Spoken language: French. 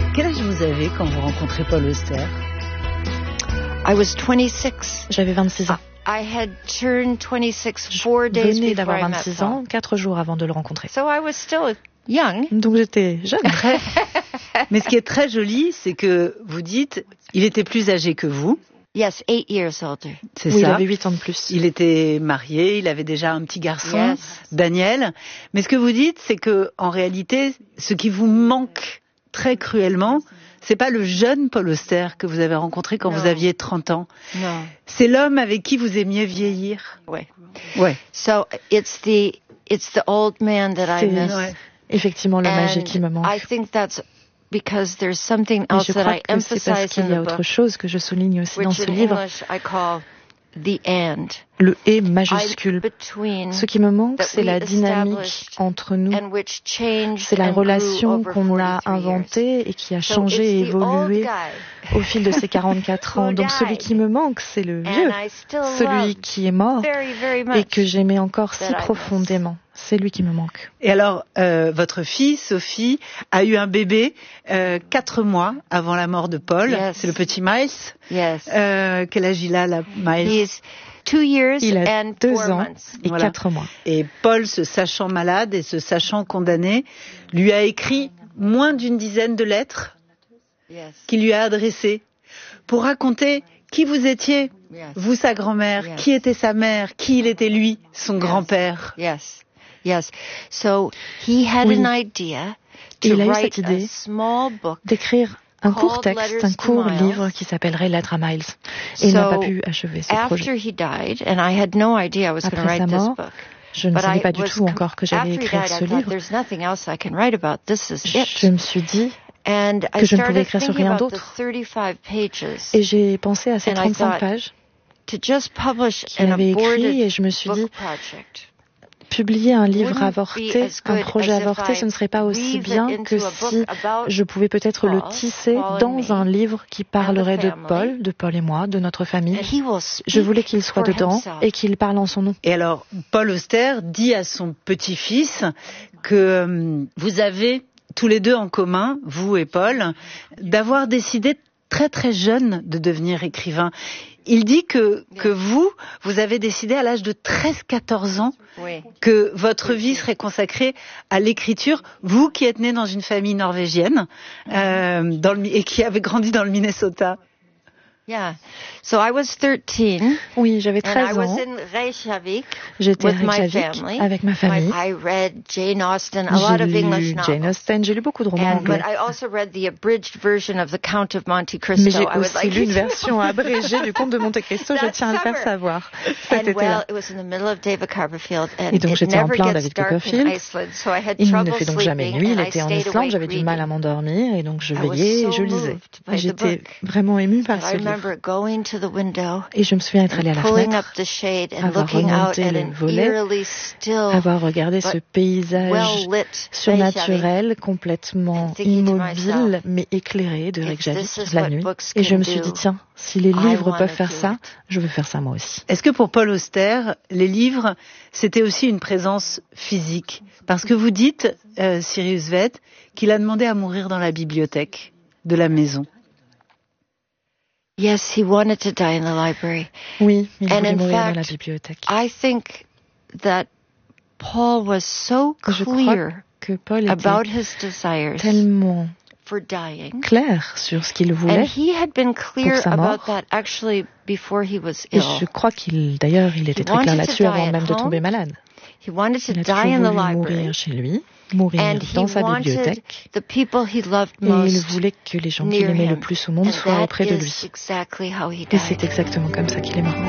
Quel âge vous avez quand vous rencontrez Paul Auster? I was 26. J'avais 26 ans. I had turned 26 Je 4 days venais before d'avoir I met 26 ans, Paul. 4 jours avant de le rencontrer. So I was still young. Donc j'étais jeune. Mais ce qui est très joli, c'est que vous dites, il était plus âgé que vous. Yes, 8 years older. C'est Oui, il ça. avait 8 ans de plus. Il était marié, il avait déjà un petit garçon, Yes. Daniel. Mais ce que vous dites, c'est que en réalité, ce qui vous manque très cruellement, c'est pas le jeune Paul Auster que vous avez rencontré quand Non. vous aviez 30 ans. No. C'est l'homme avec qui vous aimiez vieillir. Ouais. Ouais. So it's the old man that I C'est miss. Ouais. effectivement l'homme âgé And qui me manque. I think that's because there's something Et else je that crois I que c'est parce emphasize qu'il in y a the autre book, chose que je souligne aussi dans which ce in livre, English I call the and. le « et » majuscule. Between Ce qui me manque, that c'est we la dynamique established entre nous. and which changed C'est la and grew relation over qu'on a 43 years. inventée et qui a So changé et it's the old évolué guy au fil de ces 44 ans. who Donc celui died. qui me manque, c'est le vieux, And I still celui love qui est mort very, very et much. que j'aimais encore that si I miss. profondément. C'est lui qui me manque. Et alors, votre fille, Sophie, a eu un bébé 4 mois avant la mort de Paul. Yes. C'est le petit Miles. Yes. Quel âge il a, là, Miles? He's 2 years Il a and 2 4 ans months. et Voilà. 4 mois. Et Paul, se sachant malade et se sachant condamné, lui a écrit moins d'une dizaine de lettres Yes. qu'il lui a adressées pour raconter qui vous étiez, Yes. vous, sa grand-mère, Yes. qui était sa mère, qui il était lui, son Yes. grand-père. Yes. Yes. So he had Oui. an idea Et to il a eu write cette a idée small book. d'écrire un court Called texte, Letters un to court Miles. livre qui s'appellerait Lettres à Miles. Et il n'a So, pas pu achever ce projet. After he died, and I had no idea I was going to Après sa write this mort, book. Je ne But savais I pas du was tout encore que j'allais after he écrire died, ce I thought livre. there's nothing else I can write about. This is Je it. me suis dit, And I que je ne pouvais started écrire sur thinking rien about the d'autre. 35 pages et j'ai pensé à ces And I 35 thought, pages to just publish qu'il an avait écrit aborted et je me suis dit, book project. publier un livre Wouldn't be avorté, as un good projet as if avorté, I ce ne serait pas aussi weaved bien it que into a book si about je pouvais peut-être le Paul, tisser Paul and dans un me, livre qui parlerait de family. Paul et moi, de notre famille. And he will speak Je voulais qu'il soit for dedans himself. et qu'il parle en son nom. Et alors, Paul Auster dit à son petit-fils que vous avez tous les deux en commun, vous et Paul, d'avoir décidé très très jeune de devenir écrivain. Il dit que vous avez décidé à l'âge de 13-14 ans Oui. que votre vie serait consacrée à l'écriture. Vous qui êtes né dans une famille norvégienne et qui avez grandi dans le Minnesota. Yeah. So I was 13. Oui, j'avais And I 13 was ans. in Reykjavik J'étais à with my Reykjavik family. avec ma famille. I read Jane Austen, a lot J'ai of English lu novels. Jane Austen, j'ai lu beaucoup de romans But anglais. I also read the abridged version of The Count of Monte Mais Cristo. j'ai I was aussi like, lu une version abrégée du Conte de Monte Cristo, je That tiens à le faire summer. savoir cet And été-là. well, it was in the middle of David Copperfield, and Et donc it j'étais en never plein gets David dark in Copperfield. Iceland, so I had Il ne trouble fait donc jamais sleeping, nuit, il and I était en stayed Islande, awake j'avais du mal à reading. m'endormir et donc je I was veillais et so je lisais. moved by Et the j'étais book. vraiment émue And par I ce livre. remember going to the window Et je me souviens être allée à and la pulling up fenêtre, the shade and avoir looking out remonté at le an volet, eerily still, avoir regardé ce but paysage well-lit surnaturel, complètement and thinking to immobile myself, mais éclairé de if Reykjavik this is la what nuit. books Et je can me suis dit, do, tiens, si les I livres wanna peuvent faire do ça, it. je veux faire ça moi aussi. Est-ce que pour Paul Auster, les livres, c'était aussi une présence physique? Parce que vous dites, Sirius Vett, qu'il a demandé à mourir dans la bibliothèque de la maison. Yes, he wanted to die in the library. Oui, il And voulait in mourir dans la fact, bibliothèque. I think that Paul was so Je crois clear que Paul était about his desires tellement for dying. clair sur ce qu'il And voulait. he had been clear pour sa about mort. that actually before he was Et ill. je crois d'ailleurs, il était He très clair wanted to là-dessus die avant at même de home. tomber malade. He wanted to Il a die toujours in the voulu library. mourir chez lui, mourir And he dans sa wanted bibliothèque. the people he loved Et il most voulait que les gens qu'il near aimait le him. plus au monde And soient that auprès de is lui. exactly how he Et c'est died. exactement comme ça qu'il est mort.